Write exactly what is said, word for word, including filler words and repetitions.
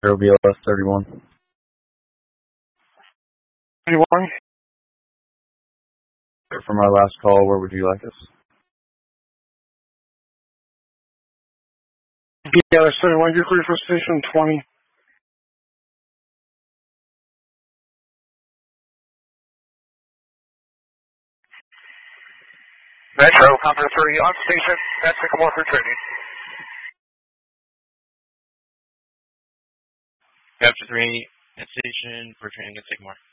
Zero B L S thirty-one. thirty-one? From our last call, where would you like us? B L S thirty-one, you're clear for station twenty. Metro, Hunter three on station at Sycamore for training. Capture three at station for training at Sycamore.